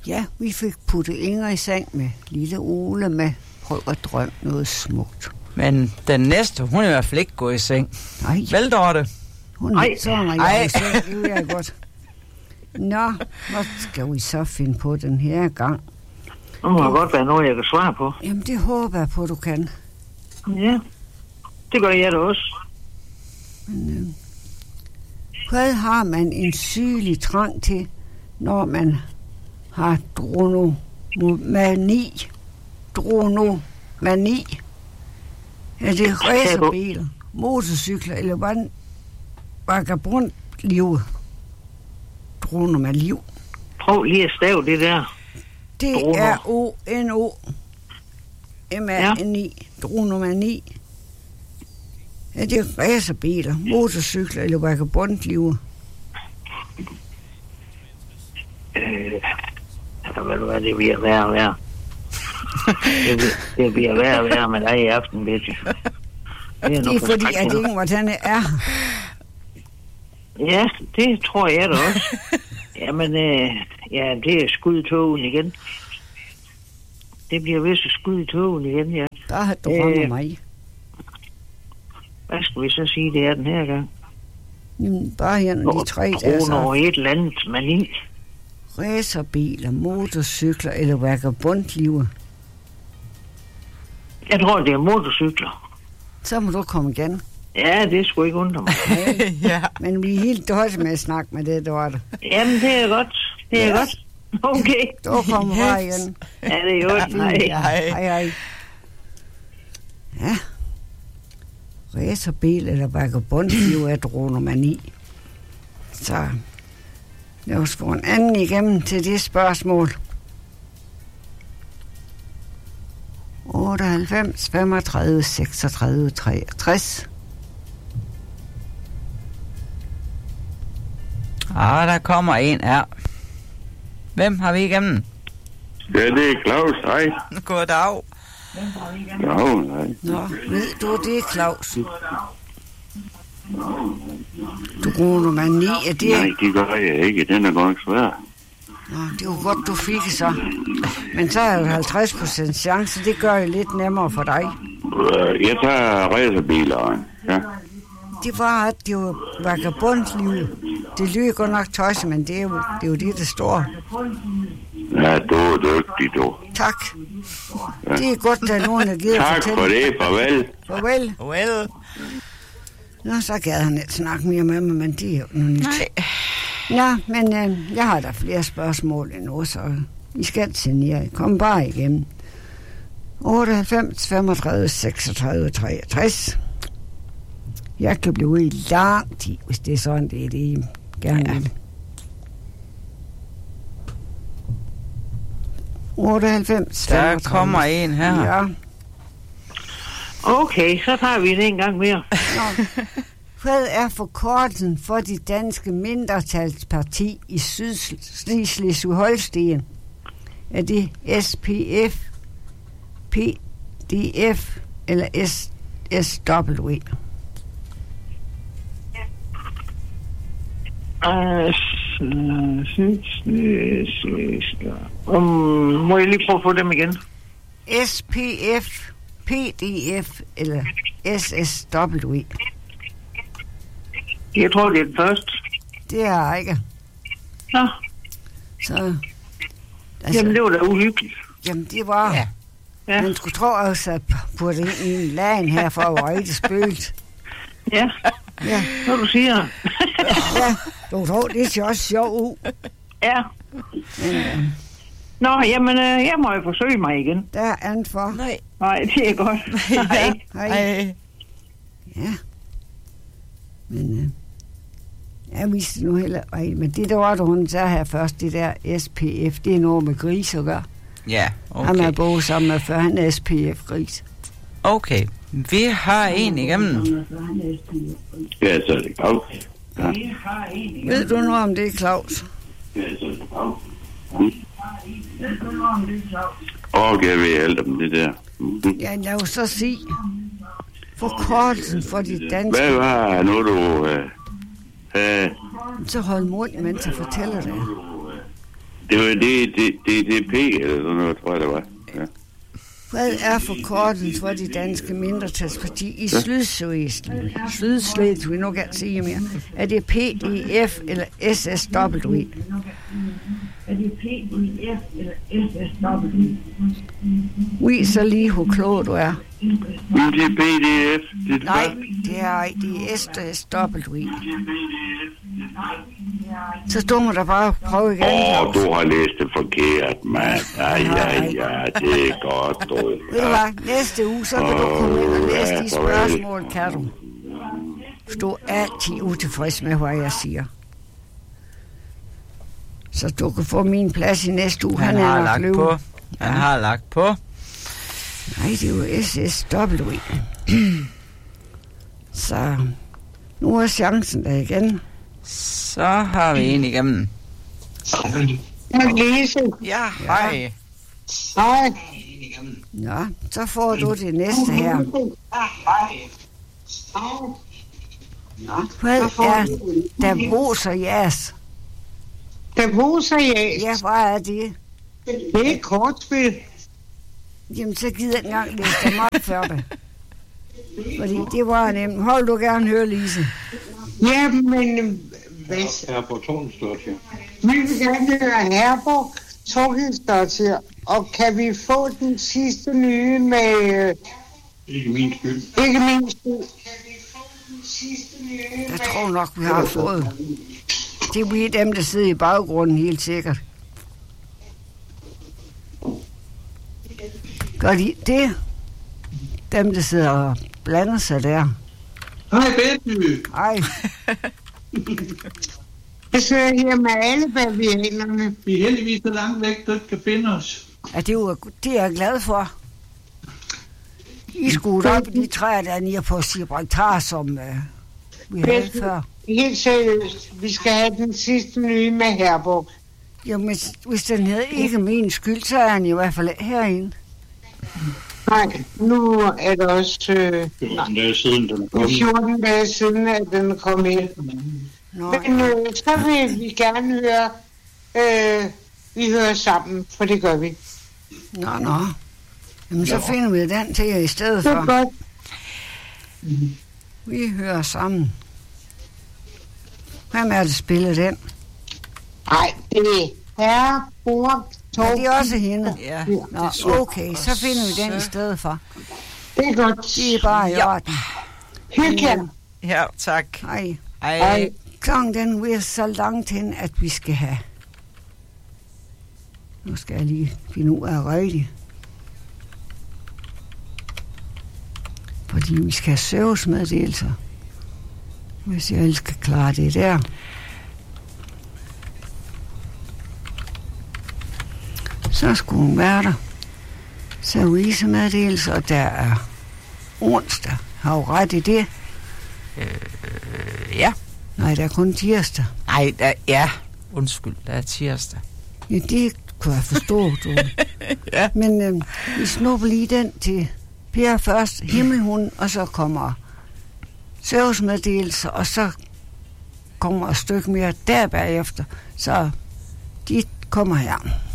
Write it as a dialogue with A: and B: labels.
A: Ja, vi fik puttet Inger i seng med lille Ole med prøv at drømme noget smukt.
B: Men den næste, hun er i hvert fald ikke gået i seng.
A: Nej.
B: Vel, Dorte?
A: Hun er så meget i seng, det vil jeg godt. Nå, hvad skal vi så finde på den her gang?
C: Det må godt være noget, jeg kan svare på.
A: Jamen, det håber jeg på, du kan.
C: Ja, det gør jeg da også.
A: Men, hvad har man en sygelig trang til, når man har dronomani? Dronomani? Er det racerbiler, motorcykler eller vagabondliv? Dronomani.
C: Prøv lige at stave det der.
A: D-R-O-N-O-M-A-N-I. Dronomani. Er det racerbiler, motorcykler eller vagabondliv?
C: Ved du hvad, det bliver værre og værre. Det bliver værre og værre med dig i aften, Betty.
A: Det er fordi, at ingen hvordan er.
C: Ja, det tror jeg da også. Jamen, ja, det er skud i togen igen. Det bliver vist skud i togen igen, ja.
A: Der har du ramt mig.
C: Hvad skal vi så sige, det er den her gang?
A: Jamen, bare her, de tre, der er så...
C: over et eller andet mani.
A: Racerbiler, motorcykler eller vagabondliv?
C: Jeg tror, det er motorcykler.
A: Så må du komme igen.
C: Ja, det skulle ikke undre mig.
A: Ja. Men vi er helt dårlige med at snakke med det, Dorte.
C: Jamen, det er godt. Det er godt. Okay.
A: Du kommer bare igen.
C: Ja, det er godt.
A: Hej. Ja. Racerbil eller vagabondliv er dronomani. Så lad os få en anden igennem til det spørgsmål. 98, 35, 36, 63.
B: Der kommer en her. Hvem har vi igennem?
D: Ja, det er Claus. Hej.
B: Goddag.
A: Nå, ved du, det er Claus. Dronomani, er det...
D: Nej, det gør jeg ikke. Den er godt svær.
A: Nå, det var godt, du fik så. Men så er jo 50% chance. Det gør det lidt nemmere for dig.
D: Jeg tager racerbileren. Ja.
A: Det var, at det var vagabondliv. Det lyder godt nok tøjse, men det er jo det, der står.
D: Ja, du er dygtig, du.
A: Tak. Ja. Det er godt, der er nogen, der gider
D: tak
A: fortælle.
D: Tak for det.
A: Farvel.
B: Farvel.
A: Nå, så gad han ikke snakke mere med mig, men det er jo noget nyt. Ja, men jeg har da flere spørgsmål endnu, så I skal signere. Kom bare igennem. 98, 35, 36, 63. Jeg kan blive i lang tid, hvis det er sådan, det er det, I gerne vil. 98, 35.
B: Der kommer en her.
A: Ja.
C: Okay, så tager vi det en gang mere.
A: Hvad er forkortelsen for det danske mindretalsparti i Sydslesvig-Holsten? Er det SPF, PDF eller SW?
C: Må jeg lige prøve at få dem igen?
A: SPF, PDF eller SSW?
C: Jeg tror, det er den første.
A: Det er ikke.
C: Nå.
A: Så...
C: Altså, jamen, det var da uhyggeligt.
A: Jamen, det var...
C: Ja.
A: Man skulle tro også, at putte ind i en lagen her for at være rigtig spøgt.
C: Ja. Hvad du siger.
A: Ja, du tror, det ser også sjovt ud.
C: Ja.
A: Men,
C: nå, jamen, jeg må jo forsøge mig igen.
A: Der er andet for.
C: Nej, det er godt.
A: Hej. Ja. Men jeg vidste nu heller ikke. Men det der var, da hun sagde her først, det der SPF, det er noget med gris at gøre.
B: Ja, okay.
A: Han er boet sammen med før, han er SPF-gris.
B: Okay, vi har en igennem.
D: Ja, så er det Claus. Ja.
A: Ved du noget om det, Claus?
D: Ja, så er det Claus. Okay, vi er alt om det der.
A: Ja, lad os så sige forkortelsen for de danske...
D: Hvad var nu, du...
A: Så hold mund, mens jeg fortæller det.
D: Det var DDP, eller sådan noget, tror jeg, det var. Ja.
A: Hvad er forkortelsen for de danske mindretalsparti i Sydslesvig? Sydslesvig, vi nu kan sige mere. Er det PDF eller SSW? Er det PDF eller SSW? Viser lige, hvor klog du er.
D: Det er PDF.
A: Nej, det er SSW. Så du må da bare prøve igen.
D: Du har læst det forkert, mand. Ja, det er godt, du.
A: Ved du hvad, næste uge, så kan du komme ind og læse de spørgsmål, kan du? Du er altid utilfreds med, hvad jeg siger. Så du kan få min plads i næste uge.
B: Han har lagt på. Han har lagt på.
A: Nej, det er jo SSW. Så nu er chancen der igen.
B: Så har vi en igennem.
E: Lise.
B: Ja, hej.
E: Hej.
A: Ja, så får du det næste her. Hvad er Davos og Jas?
E: Davos og Jas?
A: Ja, hvad er det?
E: Det er et kortspil.
A: Jamen, så gider jeg ikke engang læse dem op for det. Fordi det var nemt. Hold du gerne høre, Lise.
E: Ja, men...
D: Herborg Torgensdottir.
E: Vi vil gerne høre Herborg Torgensdottir. Og kan vi få den sidste nye med...
D: Ikke min skyld.
E: Ikke min skyld.
A: Jeg tror nok, vi har fået. Det bliver dem, der sidder i baggrunden, helt sikkert. Gør de det? Dem, der sidder og blander sig der.
F: Hej, Betty.
A: Ej,
E: Jeg sidder her med alle bavianerne.
F: Vi er heldigvis så langt væk, du ikke kan finde os.
A: ja, det er jeg glad for. I skulle op i de træer, der er nede på Gibraltar, som vi havde før.
E: Helt seriøst. Vi skal have den sidste nye med Herborg.
A: Jamen, hvis den hedder ikke min skyld, så er han i hvert fald herinde.
E: Nej, nu er det også
D: 14 dage siden, den er kommet.
E: 14 dage siden, at den kom ind.
A: Nå,
E: Men så vil vi gerne høre, vi hører sammen, for det gør vi.
A: nå. Jamen, så finder vi den til jer i stedet
E: Det er
A: for.
E: godt.
A: Vi hører sammen. Hvem er det, spiller den?
E: Nej, det er Herborg
A: Ja, det er også hende.
B: Ja,
A: Nå, okay, så finder vi den i stedet for.
E: Det er godt.
A: Det er bare i orden.
E: Hygge jer.
B: ja, tak.
A: Hej.
B: Hej.
A: Klokken den er så langt hen, at vi skal have... Nu skal jeg lige finde ud af rigtigt. Fordi vi skal have servicemeddelelser. Hvis jeg ellers kan klare det der. Så skulle hun være der. Servicemeddelelser, og der er onsdag. Har du ret i det?
B: Ja.
A: Nej, der er kun tirsdag.
B: Nej, ja. Undskyld, der er tirsdag.
A: Ja, det kunne jeg forstå, du.
B: Ja.
A: Men vi snupper lige den til Per først, Himmelhund, og så kommer servicemeddelelser, og så kommer et stykke mere der bagefter. Så de kommer her.